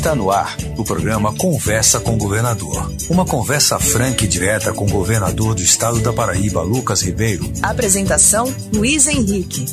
Está no ar o programa Conversa com o Governador. Uma conversa franca e direta com o governador do estado da Paraíba, Lucas Ribeiro. Apresentação, Luiz Henrique.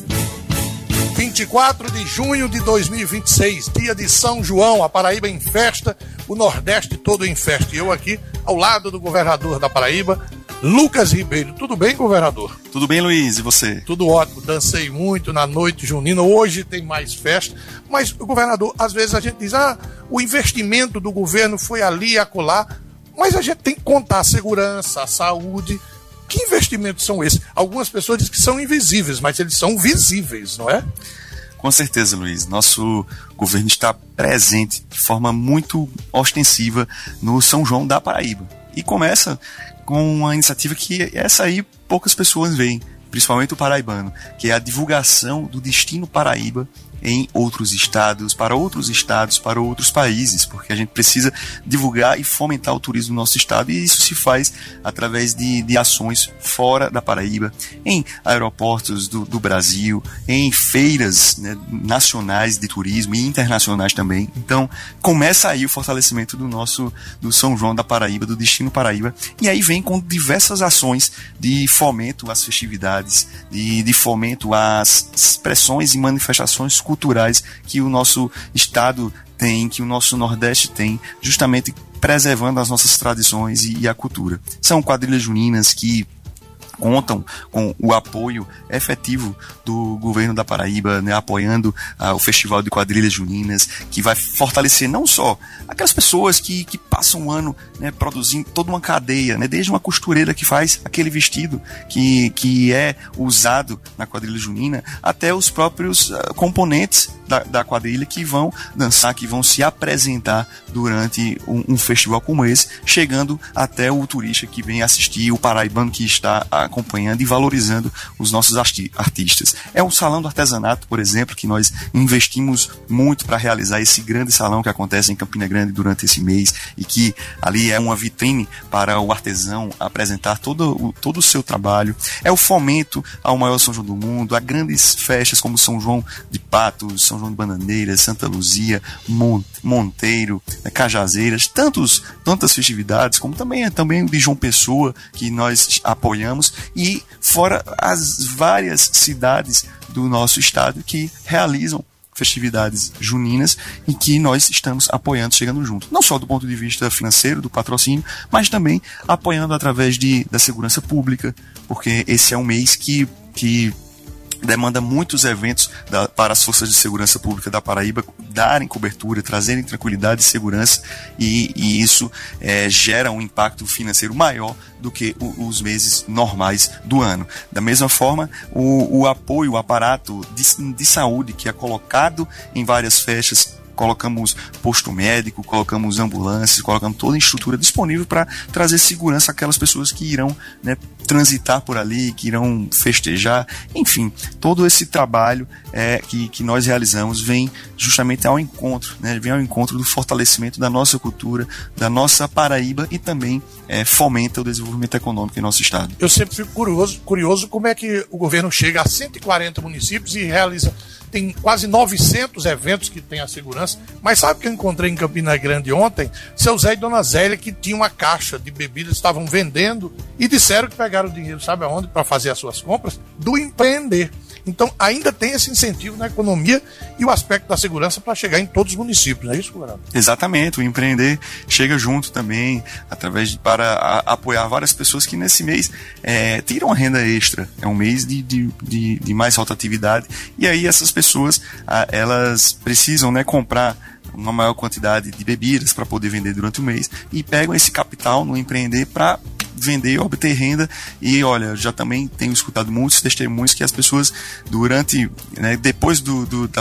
24 de junho de 2026, dia de São João, a Paraíba em festa, o Nordeste todo em festa. E eu aqui, ao lado do governador da Paraíba, Lucas Ribeiro. Tudo bem, governador? Tudo bem, Luiz, e você? Tudo ótimo, dancei muito na noite junina, hoje tem mais festa, mas, governador, às vezes a gente diz, o investimento do governo foi ali e acolá, mas a gente tem que contar a segurança, a saúde. Que investimentos são esses? Algumas pessoas dizem que são invisíveis, mas eles são visíveis, não é? Com certeza, Luiz. Nosso governo está presente de forma muito ostensiva no São João da Paraíba. E começa com uma iniciativa que essa aí poucas pessoas veem, principalmente o paraibano, que é a divulgação do Destino Paraíba em outros estados, para outros países, porque a gente precisa divulgar e fomentar o turismo no nosso estado, e isso se faz através de ações fora da Paraíba, em aeroportos do Brasil, em feiras, né, nacionais de turismo e internacionais também. Então, começa aí o fortalecimento do São João da Paraíba, do Destino Paraíba, e aí vem com diversas ações de fomento às festividades, de fomento às expressões e manifestações culturais que o nosso estado tem, que o nosso Nordeste tem, justamente preservando as nossas tradições e a cultura. São quadrilhas juninas que contam com o apoio efetivo do governo da Paraíba, né, apoiando o Festival de Quadrilhas Juninas, que vai fortalecer não só aquelas pessoas que passam um ano, né, produzindo toda uma cadeia, né, desde uma costureira que faz aquele vestido que é usado na quadrilha junina, até os próprios componentes da quadrilha que vão dançar, que vão se apresentar durante um festival como esse, chegando até o turista que vem assistir, o paraibano que está acompanhando e valorizando os nossos artistas. É um salão do artesanato, por exemplo, que nós investimos muito para realizar esse grande salão que acontece em Campina Grande durante esse mês, e que ali é uma vitrine para o artesão apresentar todo o seu trabalho. É o fomento ao maior São João do mundo, a grandes festas como São João de Patos, São João de Bananeiras, Santa Luzia, Monteiro, Cajazeiras, tantas festividades, como também de João Pessoa, que nós apoiamos, e fora as várias cidades do nosso estado que realizam festividades juninas e que nós estamos apoiando, chegando junto. Não só do ponto de vista financeiro, do patrocínio, mas também apoiando através da segurança pública, porque esse é um mês que demanda muitos eventos para as forças de segurança pública da Paraíba darem cobertura, trazerem tranquilidade e segurança, e isso gera um impacto financeiro maior do que os meses normais do ano. Da mesma forma, o apoio, o aparato de saúde que é colocado em várias festas, colocamos posto médico, colocamos ambulâncias, colocamos toda a estrutura disponível para trazer segurança àquelas pessoas que irão, né, transitar por ali, que irão festejar. Enfim, todo esse trabalho que nós realizamos vem justamente ao encontro, né, vem ao encontro do fortalecimento da nossa cultura, da nossa Paraíba, e também fomenta o desenvolvimento econômico em nosso estado. Eu sempre fico curioso como é que o governo chega a 140 municípios e realiza. Tem quase 900 eventos que tem a segurança. Mas sabe o que eu encontrei em Campina Grande ontem? Seu Zé e Dona Zélia, que tinham uma caixa de bebidas, estavam vendendo e disseram que pegaram o dinheiro, sabe aonde? Para fazer as suas compras? Do empreender. Então, ainda tem esse incentivo na economia e o aspecto da segurança para chegar em todos os municípios, não é isso, governador? Exatamente, o empreender chega junto também, para apoiar várias pessoas que nesse mês tiram a renda extra. É um mês de mais rotatividade, e aí essas pessoas, elas precisam, né, comprar uma maior quantidade de bebidas para poder vender durante o mês, e pegam esse capital no empreender para vender, obter renda. E olha, já também tenho escutado muitos testemunhos que as pessoas depois